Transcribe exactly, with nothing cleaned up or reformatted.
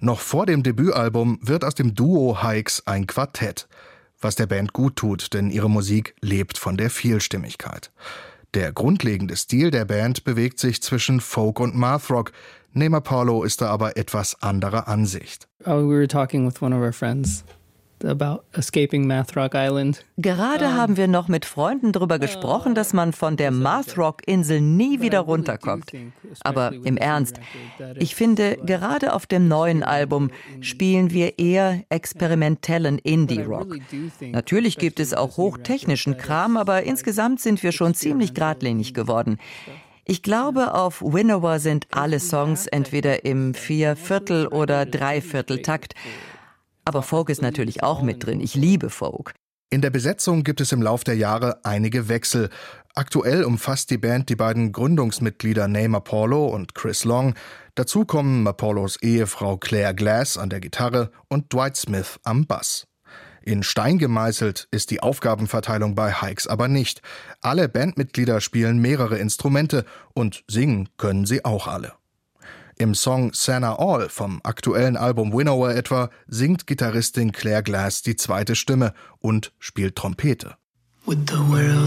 Noch vor dem Debütalbum wird aus dem Duo Hikes ein Quartett. Was der Band gut tut, denn ihre Musik lebt von der Vielstimmigkeit. Der grundlegende Stil der Band bewegt sich zwischen Folk und Mathrock. Name Apollo ist da aber etwas anderer Ansicht. Oh, we were talking with one of our friends about escaping Mathrock Island. Gerade um, haben wir noch mit Freunden darüber gesprochen, dass man von der Mathrock-Insel nie wieder runterkommt. Aber im Ernst, ich finde, gerade auf dem neuen Album spielen wir eher experimentellen Indie-Rock. Natürlich gibt es auch hochtechnischen Kram, aber insgesamt sind wir schon ziemlich geradlinig geworden. Ich glaube, auf Winnower sind alle Songs entweder im Vierviertel- oder Dreivierteltakt. Aber Folk ist natürlich auch mit drin. Ich liebe Folk. In der Besetzung gibt es im Lauf der Jahre einige Wechsel. Aktuell umfasst die Band die beiden Gründungsmitglieder Name Apollo und Chris Long. Dazu kommen Apollos Ehefrau Claire Glass an der Gitarre und Dwight Smith am Bass. In Stein gemeißelt ist die Aufgabenverteilung bei Hikes aber nicht. Alle Bandmitglieder spielen mehrere Instrumente und singen können sie auch alle. Im Song Santa All vom aktuellen Album Winnower etwa singt Gitarristin Claire Glass die zweite Stimme und spielt Trompete.